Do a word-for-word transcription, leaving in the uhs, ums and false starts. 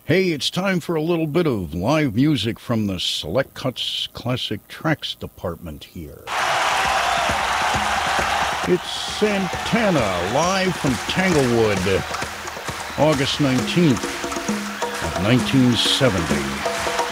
Hey, it's time for a little bit of live music from the Select Cuts Classic Tracks department here. It's Santana, live from Tanglewood, August nineteenth of nineteen seventy.